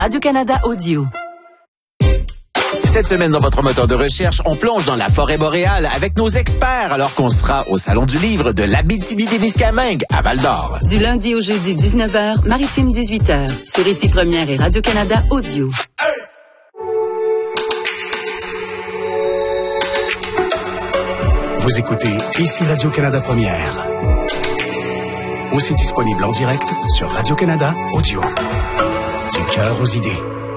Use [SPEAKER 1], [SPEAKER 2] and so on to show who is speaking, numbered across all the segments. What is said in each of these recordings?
[SPEAKER 1] Radio-Canada Audio.
[SPEAKER 2] Cette semaine, dans votre moteur de recherche, on plonge dans la forêt boréale avec nos experts alors qu'on sera au Salon du Livre de l'Abitibi-Témiscamingue à Val-d'Or.
[SPEAKER 1] Du lundi au jeudi, 19h, Maritime 18h, sur Ici Première et Radio-Canada Audio.
[SPEAKER 3] Vous écoutez Ici Radio-Canada Première. Aussi disponible en direct sur Radio-Canada Audio. Du cœur aux idées.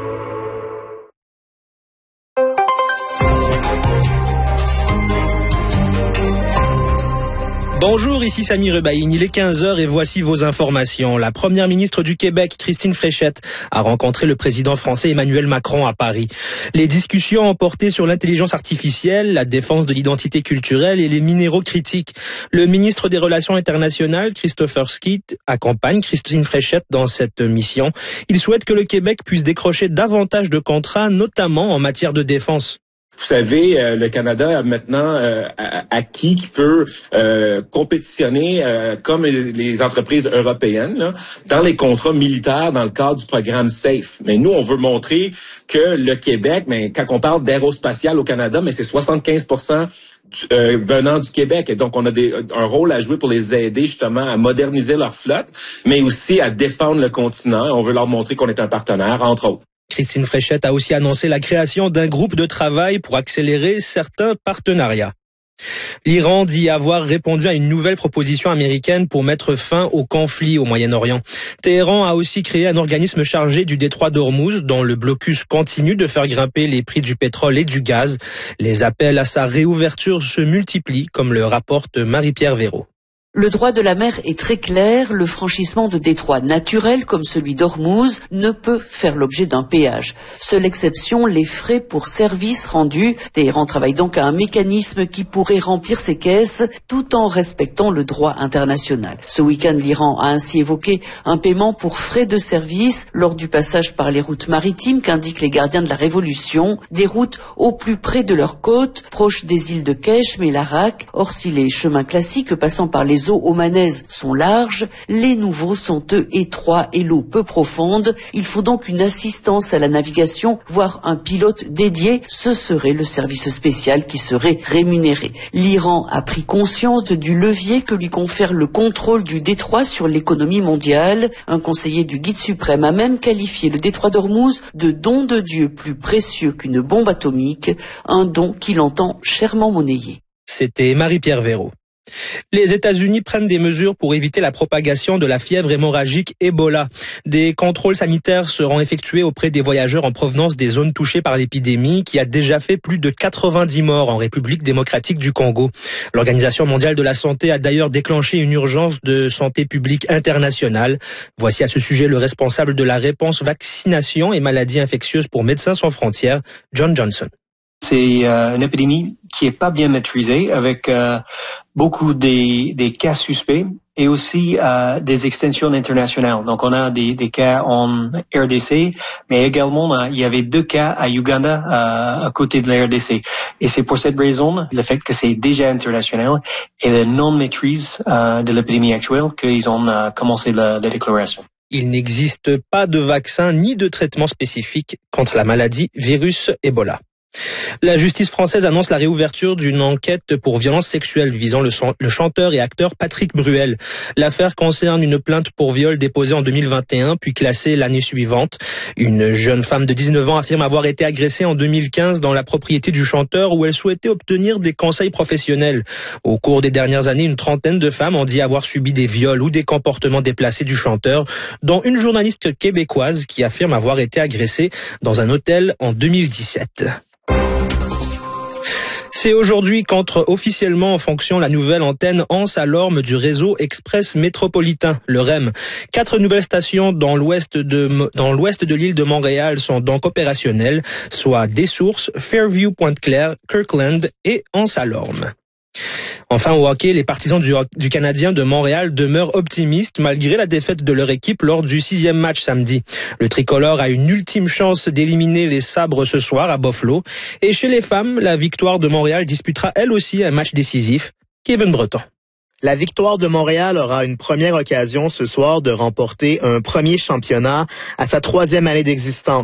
[SPEAKER 4] Bonjour, ici Samy Rebaïn, il est 15h et voici vos informations. La première ministre du Québec, Christine Fréchette, a rencontré le président français Emmanuel Macron à Paris. Les discussions ont porté sur l'intelligence artificielle, la défense de l'identité culturelle et les minéraux critiques. Le ministre des Relations internationales, Christopher Skeet, accompagne Christine Fréchette dans cette mission. Il souhaite que le Québec puisse décrocher davantage de contrats, notamment en matière de défense.
[SPEAKER 5] Vous savez, le Canada a maintenant acquis qui peut compétitionner comme les entreprises européennes là, dans les contrats militaires dans le cadre du programme SAFE. Mais nous, on veut montrer que le Québec, mais quand on parle d'aérospatial au Canada, mais c'est 75% venant du Québec. Et donc, on a un rôle à jouer pour les aider justement à moderniser leur flotte, mais aussi à défendre le continent. On veut leur montrer qu'on est un partenaire, entre autres.
[SPEAKER 4] Christine Fréchette a aussi annoncé la création d'un groupe de travail pour accélérer certains partenariats. L'Iran dit avoir répondu à une nouvelle proposition américaine pour mettre fin au conflit au Moyen-Orient. Téhéran a aussi créé un organisme chargé du détroit d'Ormuz dont le blocus continue de faire grimper les prix du pétrole et du gaz. Les appels à sa réouverture se multiplient, comme le rapporte Marie-Pierre Véraud.
[SPEAKER 6] Le droit de la mer est très clair, le franchissement de détroits naturels comme celui d'Ormuz ne peut faire l'objet d'un péage. Seule exception, les frais pour services rendus. Téhéran travaille donc à un mécanisme qui pourrait remplir ses caisses tout en respectant le droit international. Ce week-end, l'Iran a ainsi évoqué un paiement pour frais de service lors du passage par les routes maritimes qu'indiquent les gardiens de la Révolution, des routes au plus près de leurs côtes, proches des îles de Kesh, mais Larak. Or, si les chemins classiques passant par les eaux omanaises sont larges, les nouveaux sont eux étroits et l'eau peu profonde. Il faut donc une assistance à la navigation, voire un pilote dédié. Ce serait le service spécial qui serait rémunéré. L'Iran a pris conscience du levier que lui confère le contrôle du détroit sur l'économie mondiale. Un conseiller du guide suprême a même qualifié le détroit d'Ormuz de don de Dieu plus précieux qu'une bombe atomique, un don qu'il entend chèrement monnayer.
[SPEAKER 4] C'était Marie-Pierre Véraud. Les États-Unis prennent des mesures pour éviter la propagation de la fièvre hémorragique Ebola. Des contrôles sanitaires seront effectués auprès des voyageurs en provenance des zones touchées par l'épidémie qui a déjà fait plus de 90 morts en République démocratique du Congo. L'Organisation mondiale de la santé a d'ailleurs déclenché une urgence de santé publique internationale. Voici à ce sujet le responsable de la réponse vaccination et maladies infectieuses pour Médecins sans frontières, John Johnson.
[SPEAKER 7] C'est une épidémie qui est pas bien maîtrisée avec beaucoup des cas suspects et aussi des extensions internationales. Donc on a des cas en RDC, mais également il y avait 2 cas à Uganda à côté de la RDC. Et c'est pour cette raison, le fait que c'est déjà international et la non-maîtrise de l'épidémie actuelle qu'ils ont commencé la déclaration.
[SPEAKER 4] Il n'existe pas de vaccin ni de traitement spécifique contre la maladie virus Ebola. La justice française annonce la réouverture d'une enquête pour violences sexuelles visant le chanteur et acteur Patrick Bruel. L'affaire concerne une plainte pour viol déposée en 2021 puis classée l'année suivante. Une jeune femme de 19 ans affirme avoir été agressée en 2015 dans la propriété du chanteur où elle souhaitait obtenir des conseils professionnels. Au cours des dernières années, une trentaine de femmes ont dit avoir subi des viols ou des comportements déplacés du chanteur, dont une journaliste québécoise qui affirme avoir été agressée dans un hôtel en 2017. C'est aujourd'hui qu'entre officiellement en fonction la nouvelle antenne Anse-à-Lorme du réseau express métropolitain, le REM. 4 nouvelles stations dans l'ouest de l'île de Montréal sont donc opérationnelles, soit Dessources, Fairview, Pointe-Claire, Kirkland et Anse-à-Lorme. Enfin, au hockey, les partisans du Canadien de Montréal demeurent optimistes malgré la défaite de leur équipe lors du 6e match samedi. Le tricolore a une ultime chance d'éliminer les Sabres ce soir à Buffalo. Et chez les femmes, la Victoire de Montréal disputera elle aussi un match décisif. Kevin Breton.
[SPEAKER 8] La Victoire de Montréal aura une première occasion ce soir de remporter un premier championnat à sa 3e année d'existence.